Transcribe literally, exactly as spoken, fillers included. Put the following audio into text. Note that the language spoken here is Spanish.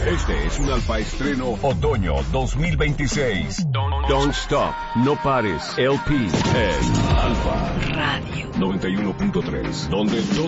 Este es un Alfa Estreno Otoño dos mil veintiséis. Don't, don't Stop, No Pares, L P en Alfa Radio noventa y uno punto tres, donde todo